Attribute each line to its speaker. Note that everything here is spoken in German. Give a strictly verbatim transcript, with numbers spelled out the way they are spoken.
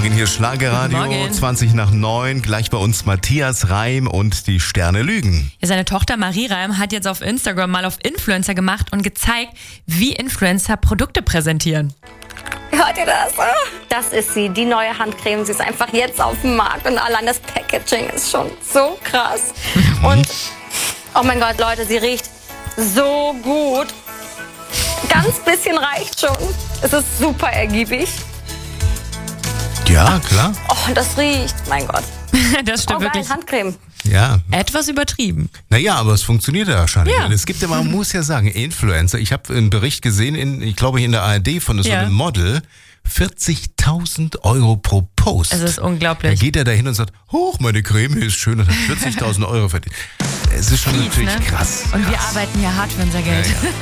Speaker 1: Morgen, hier Schlagerradio,
Speaker 2: Morgen.
Speaker 1: zwanzig nach neun. Gleich bei uns Matthias Reim und die Sterne lügen.
Speaker 2: Ja, seine Tochter Marie Reim hat jetzt auf Instagram mal auf Influencer gemacht und gezeigt, wie Influencer Produkte präsentieren.
Speaker 3: Hört ihr das? Das ist sie, die neue Handcreme. Sie ist einfach jetzt auf dem Markt und allein das Packaging ist schon so krass. Und, oh mein Gott, Leute, sie riecht so gut. Ganz bisschen reicht schon. Es ist super ergiebig.
Speaker 1: Ja, klar.
Speaker 3: Oh, das riecht, mein Gott.
Speaker 2: Das
Speaker 3: Oh,
Speaker 2: stimmt
Speaker 3: geil,
Speaker 2: wirklich.
Speaker 3: Handcreme.
Speaker 1: Ja.
Speaker 2: Etwas übertrieben.
Speaker 1: Naja, aber es funktioniert ja wahrscheinlich.
Speaker 2: Ja.
Speaker 1: Es gibt ja, man muss ja sagen, Influencer. Ich habe einen Bericht gesehen, in, ich glaube in der A R D von so
Speaker 2: Ja.
Speaker 1: einem Model. vierzigtausend Euro pro Post.
Speaker 2: Es ist
Speaker 1: Da
Speaker 2: unglaublich.
Speaker 1: geht er dahin und sagt, hoch, meine Creme ist schön und hat vierzigtausend Euro verdient. Es ist schon
Speaker 2: Tief,
Speaker 1: natürlich
Speaker 2: ne?
Speaker 1: krass.
Speaker 2: Und wir
Speaker 1: krass.
Speaker 2: arbeiten hier hart für unser Geld.
Speaker 1: Ja, ja.